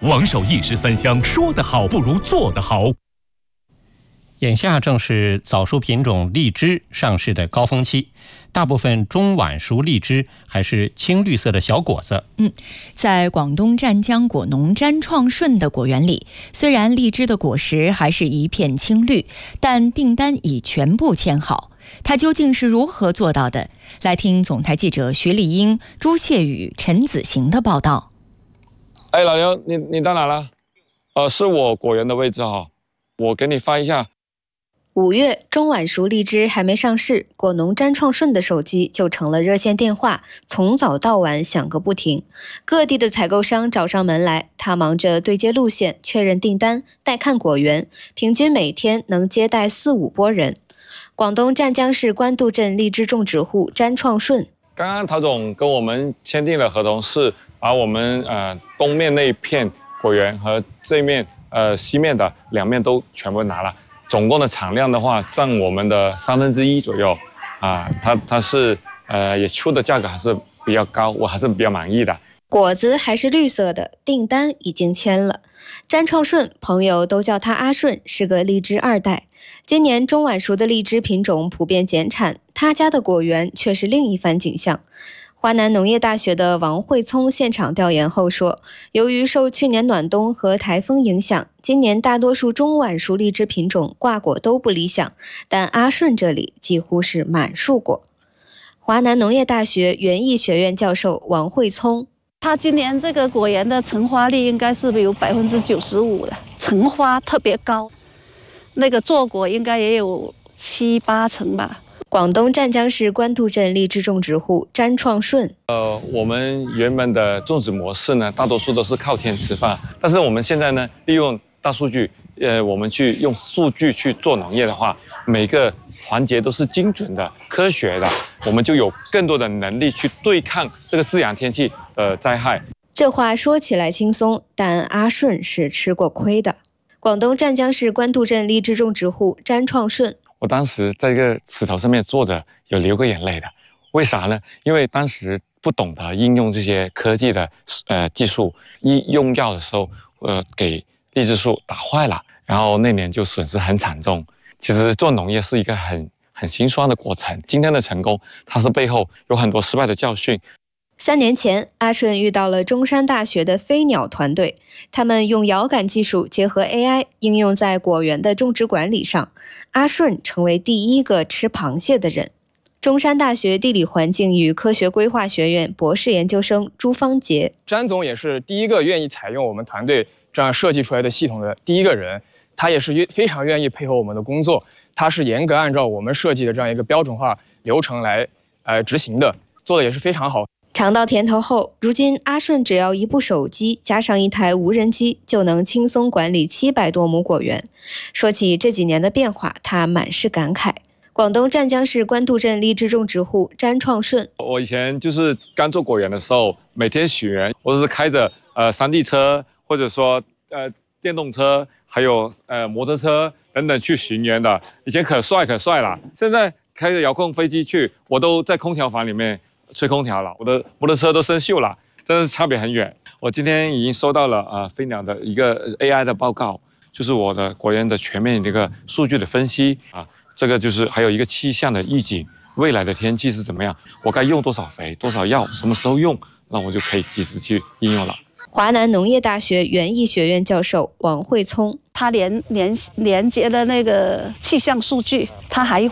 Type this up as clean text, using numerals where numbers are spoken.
王守义13香，说得好不如做得好。 眼下正是早熟品种荔枝上市的高峰期，大部分中晚熟荔枝还是青绿色的小果子。 在广东湛江果农詹创顺的果园里，虽然荔枝的果实还是一片青绿，但订单已全部签好。他究竟是如何做到的？来听总台记者徐丽英、朱谢宇、陈子行的报道。 老刘，你到哪了？是我果园的位置哈，我给你发一下。 5月，中晚熟荔枝还没上市，果农詹创顺的手机就成了热线电话，从早到晚响个不停。各地的采购商找上门来，他忙着对接路线、确认订单、带看果园，平均每天能接待4-5拨人。广东湛江市官渡镇荔枝种植户詹创顺， 刚刚陶总跟我们签订的合同是把我们东面那一片果园和这面西面的2面都全部拿了。总共的产量的话，占我们的1/3左右，它是也出的价格还是比较高，我还是比较满意的。 果子还是绿色的，订单已经签了。詹创顺，朋友都叫他阿顺，是个荔枝2代。今年中晚熟的荔枝品种普遍减产，他家的果园却是另一番景象。华南农业大学的王慧聪现场调研后说，由于受去年暖冬和台风影响，今年大多数中晚熟荔枝品种挂果都不理想，但阿顺这里几乎是满树果。华南农业大学园艺学院教授王慧聪， 他今年这个果园的成花率应该是有95%的，成花特别高，那个坐果应该也有7-8成吧。 广东湛江市官渡镇荔枝种植户詹创顺， 我们原本的种植模式呢，大多数都是靠天吃饭，但是我们现在呢，利用大数据，我们去用数据去做农业的话，每个环节都是精准的、科学的，我们就有更多的能力去对抗这个自然天气的灾害。 这话说起来轻松，但阿顺是吃过亏的。广东湛江市官渡镇荔枝种植户詹创顺， 我当时在一个石头上面坐着，有流过眼泪的。为啥呢？因为当时不懂得应用这些科技的技术，用药的时候，给荔枝树打坏了，然后那年就损失很惨重。其实做农业是一个很心酸的过程。今天的成功，它是背后有很多失败的教训。 3年前，阿顺遇到了中山大学的飞鸟团队，他们用遥感技术结合 AI 应用在果园的种植管理上，阿顺成为第一个吃螃蟹的人。中山大学地理环境与科学规划学院博士研究生朱芳杰， 詹总也是第一个愿意采用我们团队这样设计出来的系统的第一个人，他也是非常愿意配合我们的工作，他是严格按照我们设计的这样一个标准化流程来执行的，做的也是非常好。 尝到甜头后，如今阿顺只要一部手机加上一台无人机，就能轻松管理700多亩果园。说起这几年的变化，他满是感慨。广东湛江市官渡镇荔枝种植户詹创顺， 我以前就是刚做果园的时候，每天巡园，我都是开着3D 车或者说电动车，还有摩托车等等去巡园的。以前可帅了，现在开着遥控飞机去，我都在空调房里面吹空调了，我的摩托车都生锈了，真的是差别很远。我今天已经收到了飞鸟的一个 AI 的报告，就是我的果园的全面的一个数据的分析这个就是还有一个气象的预警，未来的天气是怎么样，我该用多少肥、多少药，什么时候用，那我就可以及时去应用了。 华南农业大学园艺学院教授王慧聪， 他连接了那个气象数据，他还